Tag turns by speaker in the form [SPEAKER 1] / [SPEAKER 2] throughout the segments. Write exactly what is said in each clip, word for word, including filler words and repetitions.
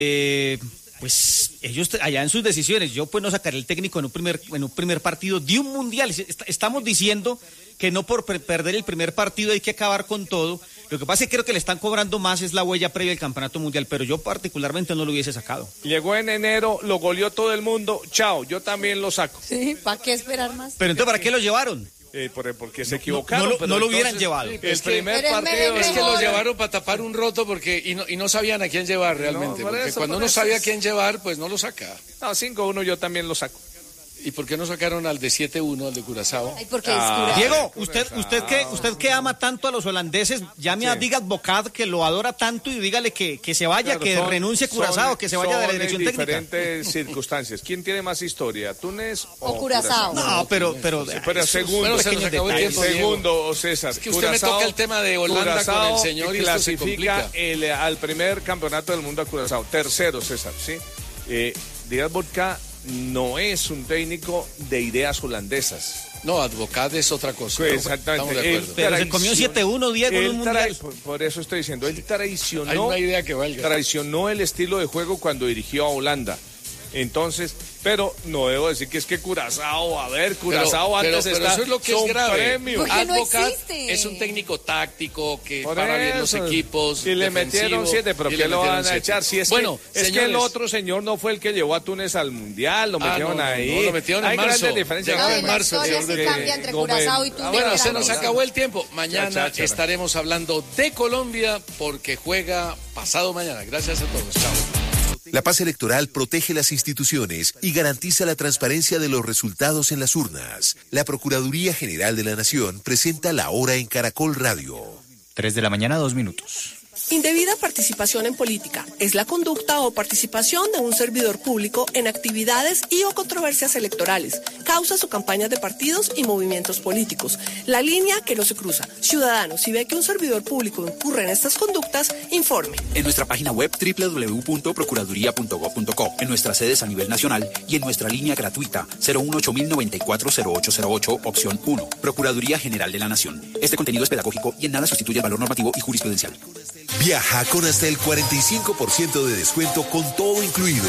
[SPEAKER 1] Eh, pues ellos allá en sus decisiones, yo pues no sacaré el técnico en un primer, en un primer partido de un mundial. Estamos diciendo que no por perder el primer partido hay que acabar con todo. Lo que pasa es que creo que le están cobrando más es la huella previa al campeonato mundial, pero yo particularmente no lo hubiese sacado.
[SPEAKER 2] Llegó en enero, lo goleó todo el mundo, chao, yo también lo saco.
[SPEAKER 3] Sí, ¿para qué esperar más?
[SPEAKER 1] Pero entonces, ¿para qué lo llevaron?
[SPEAKER 2] Eh, por, porque se equivocaron.
[SPEAKER 1] No, no,
[SPEAKER 2] pero
[SPEAKER 1] no lo
[SPEAKER 2] entonces,
[SPEAKER 1] hubieran llevado.
[SPEAKER 2] El
[SPEAKER 4] Es que-
[SPEAKER 2] primer
[SPEAKER 3] pero el
[SPEAKER 2] partido
[SPEAKER 3] mejor-
[SPEAKER 4] Es que lo llevaron para tapar un roto porque y no, y no sabían a quién llevar realmente.
[SPEAKER 2] No, por
[SPEAKER 4] porque
[SPEAKER 2] eso,
[SPEAKER 4] cuando
[SPEAKER 2] por
[SPEAKER 4] uno
[SPEAKER 2] eso
[SPEAKER 4] sabe a
[SPEAKER 2] es-
[SPEAKER 4] quién llevar, pues no lo saca.
[SPEAKER 2] No, cinco uno yo también lo saco.
[SPEAKER 4] ¿Y por qué no sacaron al de siete uno, al de Curazao?
[SPEAKER 3] Ay, porque
[SPEAKER 2] Ah,
[SPEAKER 3] es Curazao.
[SPEAKER 1] Diego, usted, usted que, usted que ama tanto a los holandeses, llame a
[SPEAKER 2] Sí.
[SPEAKER 1] Diga Advocat, que lo adora tanto, y dígale que, que se vaya,
[SPEAKER 2] Claro,
[SPEAKER 1] que
[SPEAKER 2] son-
[SPEAKER 1] renuncie Curazao,
[SPEAKER 2] son-
[SPEAKER 1] que se vaya de la
[SPEAKER 2] son
[SPEAKER 1] dirección
[SPEAKER 2] en
[SPEAKER 1] técnica.
[SPEAKER 2] diferentes circunstancias. ¿Quién tiene más historia, Túnez o,
[SPEAKER 3] O Curazao.
[SPEAKER 1] No, pero, pero,
[SPEAKER 2] Sí, pero segundo,
[SPEAKER 4] Bueno, se nos acabó el
[SPEAKER 2] el
[SPEAKER 4] tiempo, Diego.
[SPEAKER 2] segundo, César.
[SPEAKER 4] Es que usted me toca el tema de Holanda
[SPEAKER 2] Curazao
[SPEAKER 4] con el señor y esto se
[SPEAKER 2] clasifica
[SPEAKER 4] complica.
[SPEAKER 2] el, al primer campeonato del mundo a Curazao. Tercero, César, ¿sí? Eh, Díaz Vodka no es un técnico de ideas holandesas.
[SPEAKER 4] No, Advocat es otra cosa.
[SPEAKER 2] Sí, exactamente.
[SPEAKER 4] Estamos de acuerdo.
[SPEAKER 2] Él-
[SPEAKER 1] pero se comió siete uno, Diego, en
[SPEAKER 2] Él
[SPEAKER 1] un mundial.
[SPEAKER 2] trai- por, por eso estoy diciendo, él traicionó,
[SPEAKER 4] Hay una idea que valga.
[SPEAKER 2] traicionó el estilo de juego cuando dirigió a Holanda. Entonces, pero no debo decir que es que Curazao, a ver, Curazao
[SPEAKER 4] pero,
[SPEAKER 2] antes
[SPEAKER 4] pero
[SPEAKER 2] está
[SPEAKER 4] eso es lo que es
[SPEAKER 2] son
[SPEAKER 4] grave.
[SPEAKER 2] premios.
[SPEAKER 3] Porque no
[SPEAKER 4] Advocat
[SPEAKER 3] existe.
[SPEAKER 4] es un técnico táctico que
[SPEAKER 2] Por
[SPEAKER 4] para bien los
[SPEAKER 2] eso.
[SPEAKER 4] equipos.
[SPEAKER 2] Y le
[SPEAKER 4] defensivo,
[SPEAKER 2] metieron siete, pero
[SPEAKER 4] y
[SPEAKER 2] ¿qué
[SPEAKER 4] le
[SPEAKER 2] lo
[SPEAKER 4] metieron
[SPEAKER 2] van a
[SPEAKER 4] siete.
[SPEAKER 2] echar? Si es,
[SPEAKER 4] bueno,
[SPEAKER 2] que, es que
[SPEAKER 4] señores,
[SPEAKER 2] el otro señor no fue el que llevó a Túnez al Mundial, lo
[SPEAKER 4] Ah,
[SPEAKER 2] metieron
[SPEAKER 4] no, no,
[SPEAKER 2] ahí.
[SPEAKER 4] no, lo metieron en
[SPEAKER 2] Hay
[SPEAKER 4] marzo.
[SPEAKER 2] grandes diferencias.
[SPEAKER 3] No,
[SPEAKER 4] Llegó
[SPEAKER 3] y
[SPEAKER 4] en
[SPEAKER 3] la
[SPEAKER 4] marzo,
[SPEAKER 3] historia
[SPEAKER 4] señor
[SPEAKER 3] sí
[SPEAKER 4] de-
[SPEAKER 3] cambia entre
[SPEAKER 2] Gómez.
[SPEAKER 3] Curazao y Túnez.
[SPEAKER 2] Ah,
[SPEAKER 4] Bueno,
[SPEAKER 3] de la
[SPEAKER 4] se nos
[SPEAKER 3] vida.
[SPEAKER 4] acabó el tiempo. Mañana
[SPEAKER 2] Cháchara.
[SPEAKER 4] estaremos hablando de Colombia porque juega pasado mañana. Gracias a todos. Chao.
[SPEAKER 5] La paz electoral protege las instituciones y garantiza la transparencia de los resultados en las urnas. La Procuraduría General de la Nación presenta La Hora en Caracol Radio.
[SPEAKER 6] Tres de la mañana, dos minutos.
[SPEAKER 7] Indebida participación en política es la conducta o participación de un servidor público en actividades y o controversias electorales, causas o campañas de partidos y movimientos políticos. La línea que no se cruza. Ciudadanos, si ve que un servidor público incurre en estas conductas, informe.
[SPEAKER 8] En nuestra página web doble u doble u doble u punto procuraduría punto gob punto co, en nuestras sedes a nivel nacional y en nuestra línea gratuita cero uno ocho mil noventa y cuatro cero ocho cero ocho, opción uno. Procuraduría General de la Nación. Este contenido es pedagógico y en nada sustituye el valor normativo y jurisprudencial.
[SPEAKER 5] Viaja con hasta el cuarenta y cinco por ciento de descuento con todo incluido.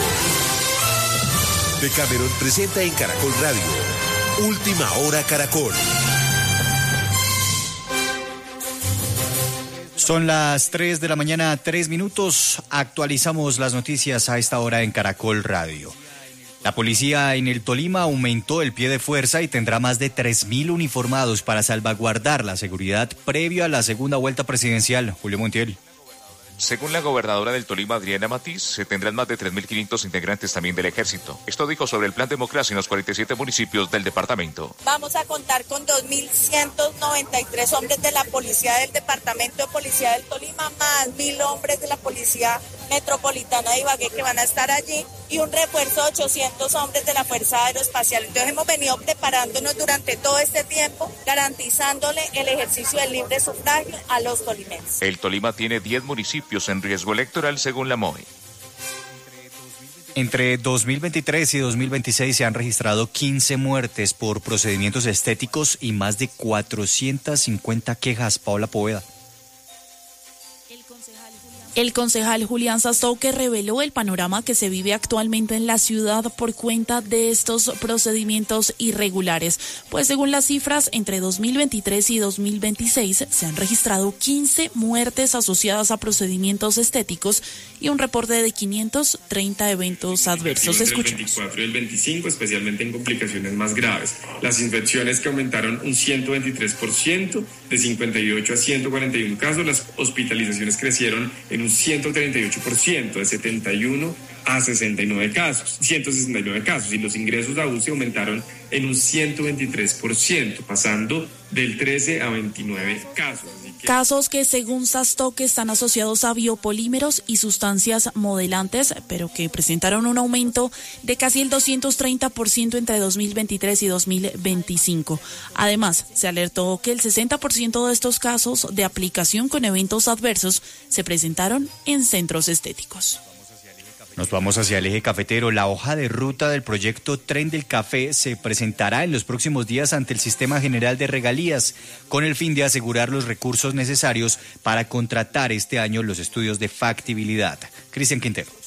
[SPEAKER 5] Decameron presenta en Caracol Radio Última Hora Caracol.
[SPEAKER 6] Son las tres de la mañana, tres minutos. Actualizamos las noticias a esta hora en Caracol Radio. La policía en el Tolima aumentó el pie de fuerza y tendrá más de tres mil uniformados para salvaguardar la seguridad previo a la segunda vuelta presidencial. Julio Montiel.
[SPEAKER 9] Según la gobernadora del Tolima, Adriana Matiz, se tendrán más de tres mil quinientos integrantes también del ejército. Esto dijo sobre el plan Democracia en los cuarenta y siete municipios del departamento.
[SPEAKER 10] Vamos a contar con dos mil ciento noventa y tres hombres de la policía del departamento de policía del Tolima, más mil hombres de la policía metropolitana de Ibagué que van a estar allí y un refuerzo de ochocientos hombres de la Fuerza Aeroespacial. Entonces hemos venido preparándonos durante todo este tiempo, garantizándole el ejercicio del libre sufragio a los tolimenses.
[SPEAKER 9] El Tolima tiene diez municipios en riesgo electoral según la M O E.
[SPEAKER 6] Entre dos mil veintitrés y dos mil veintiséis se han registrado quince muertes por procedimientos estéticos y más de cuatrocientas cincuenta quejas. Paola Poveda.
[SPEAKER 11] El concejal Julián Sastouque reveló el panorama que se vive actualmente en la ciudad por cuenta de estos procedimientos irregulares. Pues según las cifras, entre dos mil veintitrés y dos mil veintiséis se han registrado quince muertes asociadas a procedimientos estéticos y un reporte de quinientos treinta eventos adversos. Escuchemos.
[SPEAKER 12] El veinticuatro y el veinticinco, especialmente en complicaciones más graves. Las infecciones que aumentaron un ciento veintitrés por ciento, de cincuenta y ocho a ciento cuarenta y uno casos. Las hospitalizaciones crecieron en un ciento treinta y ocho por ciento, de setenta y uno a sesenta y nueve casos, ciento sesenta y nueve casos, y los ingresos a U C I aumentaron en un ciento veintitrés por ciento, pasando del trece a veintinueve casos. Que...
[SPEAKER 11] Casos que según Sastouque están asociados a biopolímeros y sustancias modelantes, pero que presentaron un aumento de casi el doscientos treinta por ciento entre dos mil veintitrés y dos mil veinticinco. Además, se alertó que el sesenta por ciento de estos casos de aplicación con eventos adversos se presentaron en centros estéticos.
[SPEAKER 6] Nos vamos hacia el eje cafetero. La hoja de ruta del proyecto Tren del Café se presentará en los próximos días ante el Sistema General de Regalías, con el fin de asegurar los recursos necesarios para contratar este año los estudios de factibilidad. Cristian Quintero.